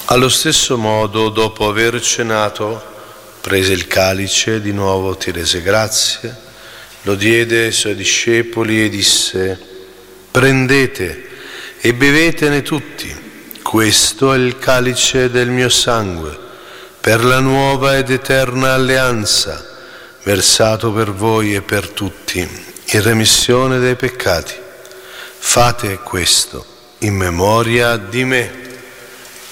Allo stesso modo, dopo aver cenato, prese il calice, di nuovo ti rese grazie, lo diede ai suoi discepoli e disse: prendete e bevetene tutti, questo è il calice del mio sangue, per la nuova ed eterna alleanza, versato per voi e per tutti, in remissione dei peccati. Fate questo in memoria di me.